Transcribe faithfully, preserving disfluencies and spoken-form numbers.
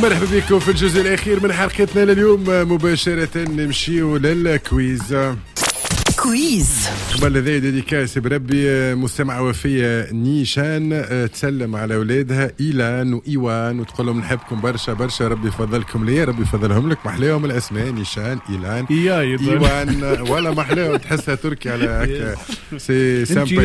مرحبا بكم في الجزء الأخير من حلقتنا لليوم. مباشرة نمشيو للكويز. كويز قبل ذي ديديكاس بربي مستمعة وفية نيشان تسلم على أولادها إيلان وإيوان وتقول لهم نحبكم برشا برشا، ربي يفضلكم لي، ربي يفضلهم لك. محلاهم الأسماء نيشان إيلان إيوان ولا محلاهم، تحسها تركي على هكا سي سامبا.